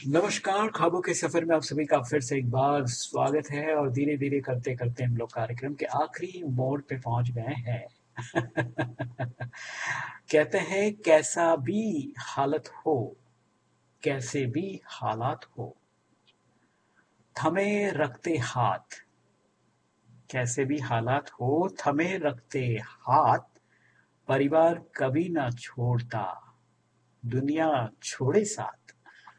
नमस्कार, ख्वाबों के सफर में आप सभी का फिर से एक बार स्वागत है और धीरे धीरे करते करते हम लोग कार्यक्रम के आखिरी मोड़ पे पहुंच गए हैं। कहते हैं कैसा भी हालत हो, कैसे भी हालात हो, थमे रखते हाथ। कैसे भी हालात हो, थमे रखते हाथ। परिवार कभी ना छोड़ता, दुनिया छोड़े साथ।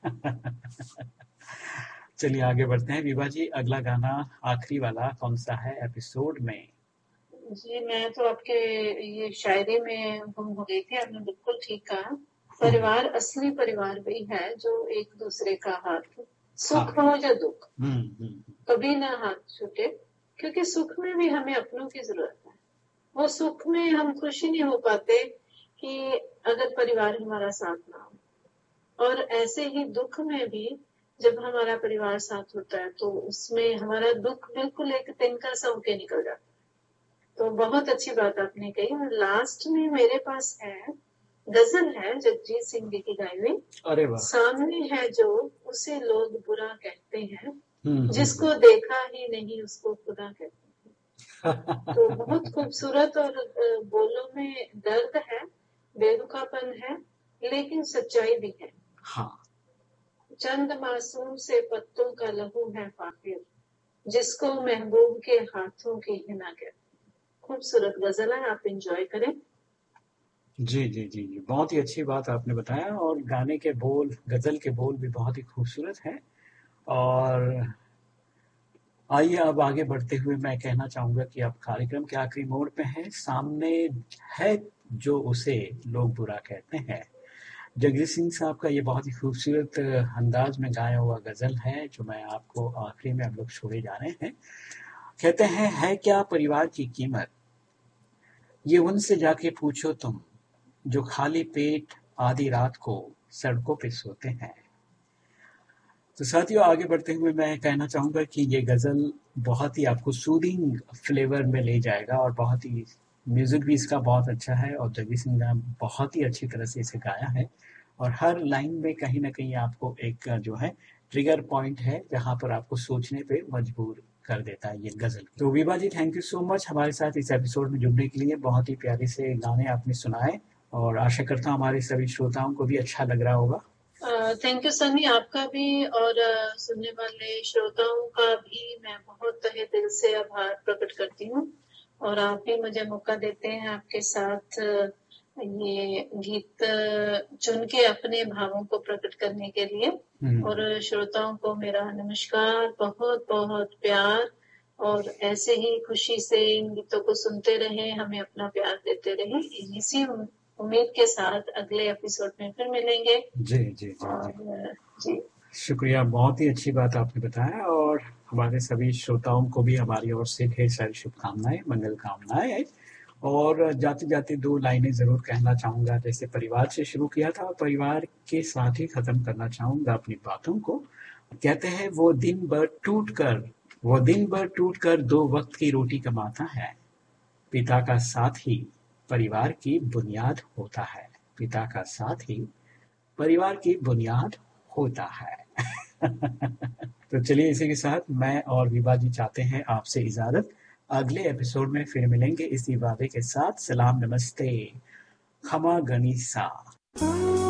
चलिए आगे बढ़ते हैं। विभा जी, अगला गाना आखिरी वाला कौन सा है एपिसोड में? जी, मैं तो आपके ये शायरी में गुम हो गई थी। आपने बिल्कुल ठीक कहा। परिवार असली परिवार वही है जो एक दूसरे का हाथ, सुख हाँ। हो या दुख, हम्म। कभी ना हाथ छूटे। क्योंकि सुख में भी हमें अपनों की जरूरत है। वो सुख में हम खुश ही नहीं हो पाते कि अगर परिवार हमारा साथ ना हो, और ऐसे ही दुख में भी जब हमारा परिवार साथ होता है तो उसमें हमारा दुख बिल्कुल एक तिनका सा होके निकल जाता है। तो बहुत अच्छी बात आपने कही। और लास्ट में मेरे पास है, गजल है जगजीत सिंह जी की गाई हुई। अरे वाह। सामने है जो उसे लोग बुरा कहते हैं, हम्म। जिसको देखा ही नहीं उसको खुदा कहते हैं। तो बहुत खूबसूरत। और बोलों में दर्द है, बेरुखापन है, लेकिन सच्चाई भी है। हाँ। चंद मासूम से पत्तों का लहू है फाकिर, जिसको महबूब के हाथों की हिना कहते हैं। खूबसूरत गजल है, आप एंजॉय करें। जी जी जी जी, बहुत ही अच्छी बात आपने बताया और गाने के बोल, गजल के बोल भी बहुत ही खूबसूरत हैं। और आइए अब आगे बढ़ते हुए मैं कहना चाहूंगा कि अब कार्यक्रम के आखिरी मोड़ पे हैं। सामने है जो उसे लोग बुरा कहते हैं। जगजीत सिंह साहब का ये बहुत ही खूबसूरत अंदाज में गाया हुआ गजल है जो मैं आपको आखिरी में हम लोग छोड़े जा रहे हैं। कहते हैं, है क्या परिवार की कीमत, ये उनसे जाके पूछो तुम, जो खाली पेट आधी रात को सड़कों पे सोते हैं। तो साथियों, आगे बढ़ते हुए मैं कहना चाहूंगा कि ये गजल बहुत ही आपको सूदिंग फ्लेवर में ले जाएगा और बहुत ही म्यूजिक भी इसका बहुत अच्छा है और जगजीत सिंह ने बहुत ही अच्छी तरह से इसे गाया है। और हर लाइन में कहीं ना कहीं आपको एक जो है ट्रिगर पॉइंट है जहां पर आपको सोचने पे मजबूर कर देता है ये गजल। तो विभा जी, थैंक यू सो मच हमारे साथ इस एपिसोड में जुड़ने के लिए। बहुत ही प्यारे से गाने आपने सुनाए और आशा करता हूँ हमारे सभी श्रोताओं को भी अच्छा लग रहा होगा। थैंक यू सनी, आपका भी और सुनने वाले श्रोताओं का भी मैं बहुत तहे दिल से आभार प्रकट करती हूँ। और आप भी मुझे मौका देते हैं आपके साथ ये गीत चुन के अपने भावों को प्रकट करने के लिए। और श्रोताओं को मेरा नमस्कार, बहुत बहुत प्यार। और ऐसे ही खुशी से इन गीतों को सुनते रहें, हमें अपना प्यार देते रहें। इसी उम्मीद के साथ अगले एपिसोड में फिर मिलेंगे। जी जी जी और जी, शुक्रिया, बहुत ही अच्छी बात आपने बताया और हमारे सभी श्रोताओं को भी हमारी ओर से ढेर सारी शुभकामनाएं, मंगल कामनाएं। और जाते जाते दो लाइनें जरूर कहना चाहूंगा। जैसे परिवार से शुरू किया था और परिवार के साथ ही खत्म करना चाहूंगा अपनी बातों को। कहते हैं, वो दिन भर टूट कर दो वक्त की रोटी कमाता है, पिता का साथ ही परिवार की बुनियाद होता है। पिता का साथ ही परिवार की बुनियाद होता है। तो चलिए इसी के साथ मैं और विभा जी चाहते हैं आपसे इजाजत। अगले एपिसोड में फिर मिलेंगे इसी वादे के साथ। सलाम, नमस्ते, खमा गनीसा।